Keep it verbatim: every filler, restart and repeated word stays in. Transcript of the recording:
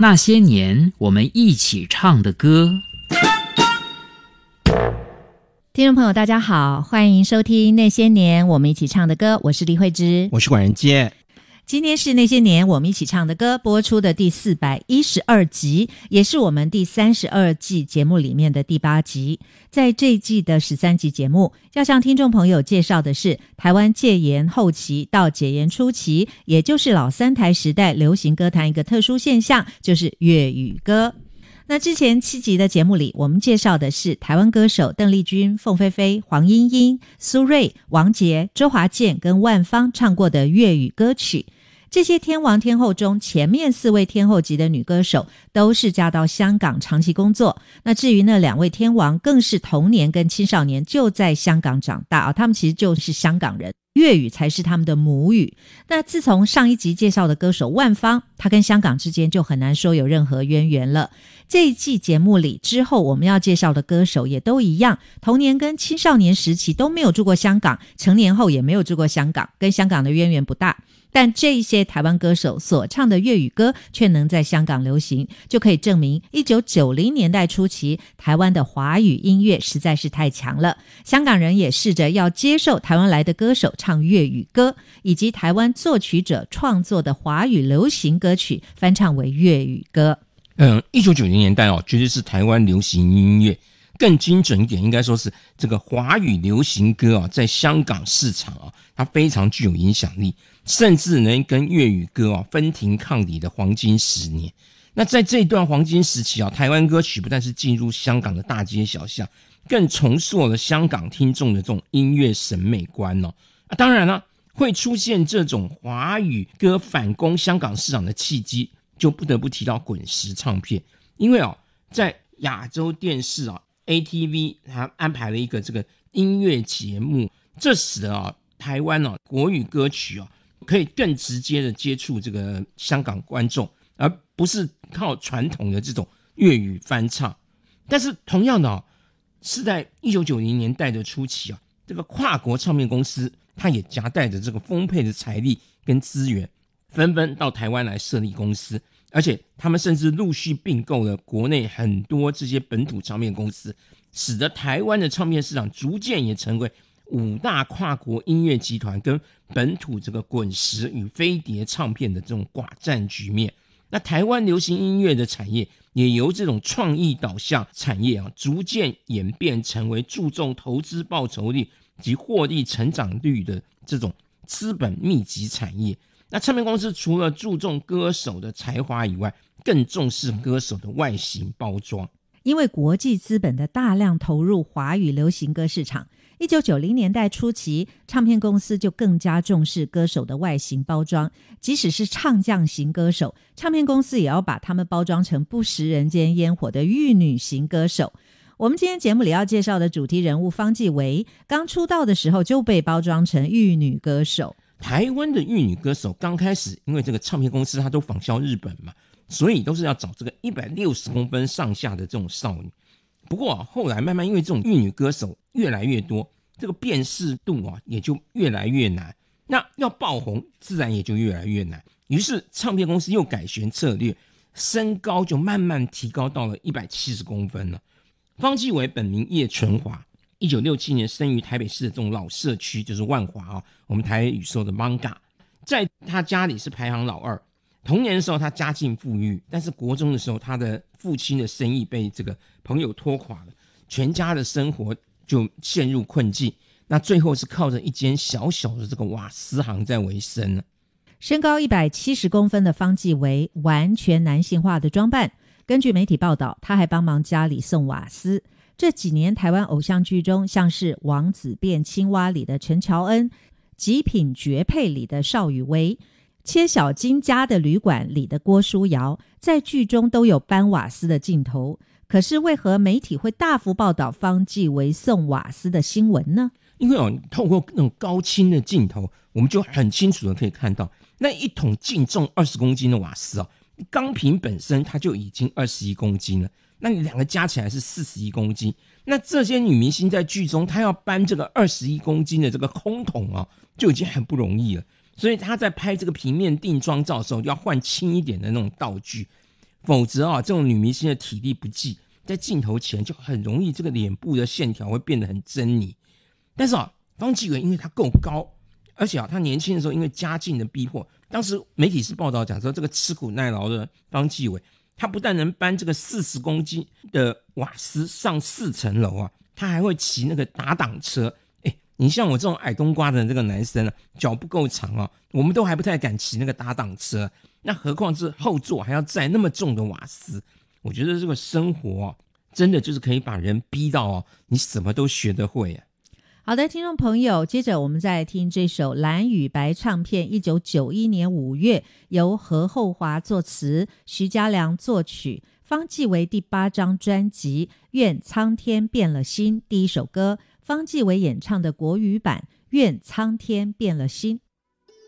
那些年我们一起唱的歌。 听众朋友大家好，欢迎收听那些年我们一起唱的歌，我是李慧芝， 我是管仁杰。 今天是那些年我们一起唱的歌播出的第四百一十二集，也是我们第三十二季节目里面的第八集。在这一季的十三集节目，要向听众朋友介绍的是台湾戒严后期到解严初期，也就是老三台时代流行歌坛一个特殊现象，就是粤语歌。那之前七集的节目里，我们介绍的是台湾歌手邓丽君、凤飞飞、黄莺莺、苏芮、王杰、周华健跟万芳唱过的粤语歌曲。这些天王天后中，前面四位天后级的女歌手都是嫁到香港长期工作。那至于那两位天王，更是童年跟青少年就在香港长大啊，他们其实就是香港人，粤语才是他们的母语。那自从上一集介绍的歌手万芳，她跟香港之间就很难说有任何渊源了。这一季节目里之后我们要介绍的歌手也都一样，童年跟青少年时期都没有住过香港，成年后也没有住过香港，跟香港的渊源不大。但这一些台湾歌手所唱的粤语歌却能在香港流行，就可以证明一九九零年代初期台湾的华语音乐实在是太强了。香港人也试着要接受台湾来的歌手唱粤语歌，以及台湾作曲者创作的华语流行歌曲翻唱为粤语歌。 嗯，一九九零年代哦，绝对是台湾流行音乐，更精准一点，应该说是这个华语流行歌啊，在香港市场啊，它非常具有影响力，甚至能跟粤语歌啊分庭抗礼的黄金十年。那在这一段黄金时期啊，台湾歌曲不但是进入香港的大街小巷，更重塑了香港听众的这种音乐审美观哦。啊，当然了，会出现这种华语歌反攻香港市场的契机，就不得不提到滚石唱片，因为哦，在亚洲电视啊 A T V 它安排了一个这个音乐节目，这使得啊台湾啊国语歌曲啊可以更直接的接触这个香港观众，而不是靠传统的这种粤语翻唱。但是同样的啊，是在一九九零年代的初期啊，这个跨国唱片公司它也夹带着这个丰沛的财力跟资源，纷纷到台湾来设立公司，而且他们甚至陆续并购了国内很多这些本土唱片公司，使得台湾的唱片市场逐渐也成为五大跨国音乐集团跟本土这个滚石与飞碟唱片的这种寡占局面。那台湾流行音乐的产业也由这种创意导向产业啊，逐渐演变成为注重投资报酬率及获利成长率的这种资本密集产业。那唱片公司除了注重歌手的才华以外，更重视歌手的外形包装。 因为国际资本的大量投入华语流行歌市场，一九九零年代初期，唱片公司就更加重视歌手的外形包装，即使是唱将型歌手，唱片公司也要把他们包装成不食人间烟火的玉女型歌手。我们今天节目里要介绍的主题人物方季惟，刚出道的时候就被包装成玉女歌手。 台湾的玉女歌手刚开始，因为这个唱片公司它都仿效日本嘛，所以都是要找这个一百六十公分上下的这种少女。不过啊，后来慢慢因为这种玉女歌手越来越多，这个辨识度啊也就越来越难，那要爆红自然也就越来越难。于是唱片公司又改弦策略，身高就慢慢提高到了一百七十公分了。方季惟本名叶纯华，一九六七年生于台北市的这种老社区，就是万华啊，我们台语说的 Manga。在他家里是排行老二，童年的时候他家境富裕，但是国中的时候他的父亲的生意被这个朋友拖垮了，全家的生活就陷入困境，那最后是靠着一间小小的这个瓦斯行在维生了。 身高一百七十公分的方季惟，完全男性化的装扮。根据媒体报道，他还帮忙家里送瓦斯。这几年台湾偶像剧中，像是《王子变青蛙》里的陈乔恩，《极品绝配》里的邵雨薇，切小金家的旅馆里的郭书瑶，在剧中都有搬瓦斯的镜头。可是为何媒体会大幅报道方季惟送瓦斯的新闻呢？ 因为、哦、透过那种高清的镜头，我们就很清楚的可以看到，那一桶净重二十公斤的瓦斯哦，钢瓶本身它就已经二十一公斤了，那你两个加起来是四十一公斤。那这些女明星在剧中，她要搬这个二十一公斤的这个空桶哦，就已经很不容易了。所以她在拍这个平面定妆照的时候，要换轻一点的那种道具。 否则啊，这种女明星的体力不济，在镜头前就很容易这个脸部的线条会变得很狰狞。但是啊，方季韦因为她够高，而且啊，她年轻的时候因为家境的逼迫，当时媒体是报道讲说，这个吃苦耐劳的方季韦，他不但能搬这个四十公斤的瓦斯上四层楼啊，他还会骑那个打挡车。哎，你像我这种矮冬瓜的这个男生啊，脚不够长啊，我们都还不太敢骑那个打挡车，那何况是后座还要载那么重的瓦斯。我觉得这个生活啊，真的就是可以把人逼到哦，你什么都学得会啊。 好的，听众朋友，接着我们再来听这首蓝与白唱片一九九一年五月由何厚华作词，徐嘉良作曲，方季韦第八张专辑《愿苍天变了心》第一首歌，方季韦演唱的国语版《愿苍天变了心》。